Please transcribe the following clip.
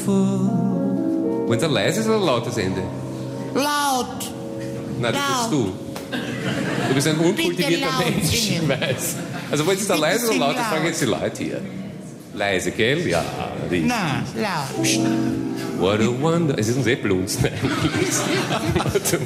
wonderful. Wollen Sie ein leises oder ein lautes Ende? Laut. Nein, das Laut. bist du. Du bist ein unkultivierter laut Mensch, ich singen. weiß. Also wollt ihr da leise oder sing laut? Ich laut. frage jetzt die Leute hier. Leise, gell? Ja, richtig. Na, laut. What a wonder... Es ist ein Seppelunzen eigentlich. What a